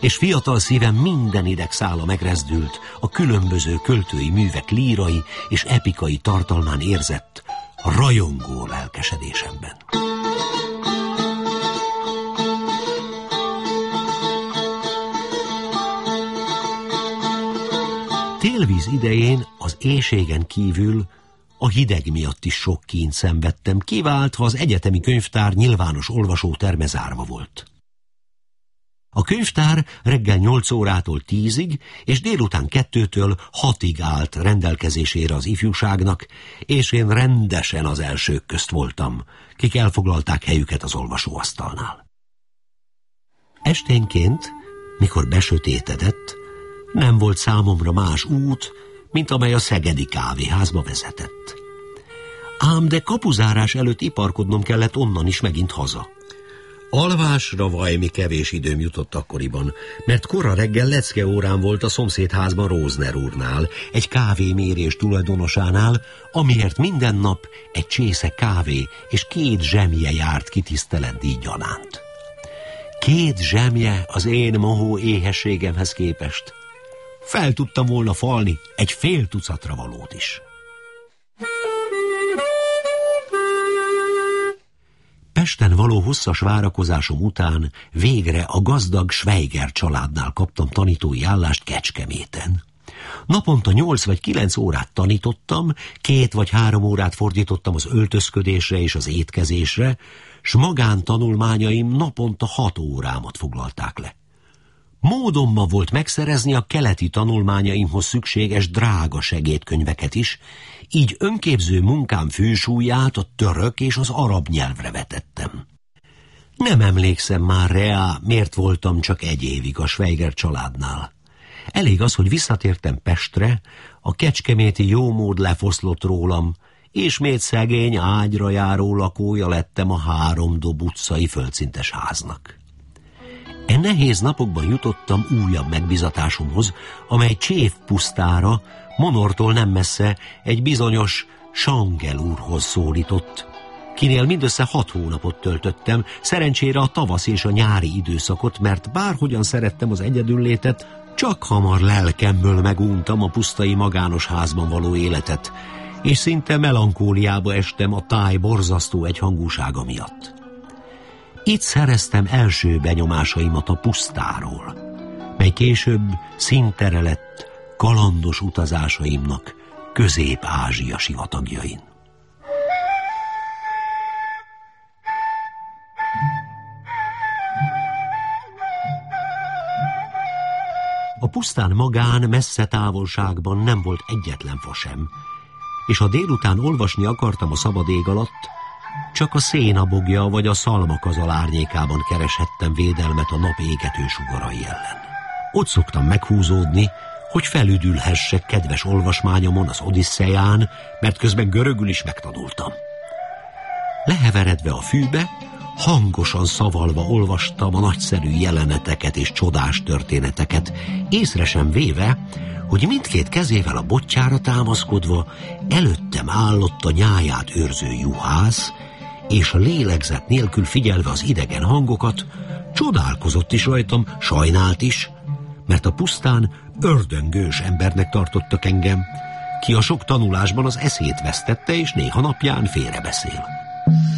és fiatal szívem minden idegszála megrezdült a különböző költői művek lírai és epikai tartalmán érzett rajongó lelkesedésemben. Télvíz idején az éhségen kívül a hideg miatt is sok kínt szenvedtem, kiváltva az egyetemi könyvtár nyilvános olvasóterme zárva volt. A könyvtár reggel 8 órától 10-ig, és délután 2-től 6-ig állt rendelkezésére az ifjúságnak, és én rendesen az elsők közt voltam, kik elfoglalták helyüket az olvasóasztalnál. Esténként, mikor besötétedett, nem volt számomra más út, mint amely a szegedi kávéházba vezetett. Ám de kapuzárás előtt iparkodnom kellett onnan is megint haza. Alvásra vajmi kevés időm jutott akkoriban, mert kora reggel lecke órán volt a szomszédházban Rózner úrnál, egy kávémérés tulajdonosánál, amiért minden nap egy csésze kávé és 2 zsemje járt ki tiszteletdíj gyanánt. 2 zsemje az én mohó éhességemhez képest. Fel tudtam volna falni egy fél tucatra valót is. Pesten való hosszas várakozásom után végre a gazdag Schweiger családnál kaptam tanítói állást Kecskeméten. Naponta 8 vagy 9 órát tanítottam, 2 vagy 3 órát fordítottam az öltözködésre és az étkezésre, s magántanulmányaim naponta 6 órámat foglalták le. Módom ma volt megszerezni a keleti tanulmányaimhoz szükséges drága segédkönyveket is, így önképző munkám fősúlyát a török és az arab nyelvre vetettem. Nem emlékszem már rá, miért voltam csak 1 évig a Schweiger családnál. Elég az, hogy visszatértem Pestre, a kecskeméti jómód lefoszlott rólam, ismét szegény ágyra járó lakója lettem a 3 dob utcai földszintes háznak. E nehéz napokban jutottam újabb megbizatásomhoz, amely Csév pusztára, Monortól nem messze egy bizonyos Sangel úrhoz szólított, kinél mindössze 6 hónapot töltöttem, szerencsére a tavasz és a nyári időszakot, mert bárhogyan szerettem az egyedüllétet, csak hamar lelkemből meguntam a pusztai magános házban való életet, és szinte melankóliába estem a táj borzasztó egyhangúsága miatt. Itt szereztem első benyomásaimat a pusztáról, mely később színtere lett kalandos utazásaimnak Közép-Ázsia sivatagjain. A pusztán magán, messze távolságban nem volt egyetlen fa sem, és ha délután olvasni akartam a szabad ég alatt, csak a szénabogja vagy a szalmakazal árnyékában kereshettem védelmet a nap égető sugarai ellen. Ott szoktam meghúzódni, hogy felüdülhessek kedves olvasmányomon az Odisszeján, mert közben görögül is megtanultam. Leheveredve a fűbe, hangosan szavalva olvastam a nagyszerű jeleneteket és csodás történeteket, észre sem véve, hogy mindkét kezével a botjára támaszkodva előttem állott a nyáját őrző juhász, és a lélegzet nélkül figyelve az idegen hangokat, csodálkozott is rajtam, sajnált is, mert a pusztán ördöngős embernek tartottak engem, ki a sok tanulásban az eszét vesztette, és néha napján félrebeszél.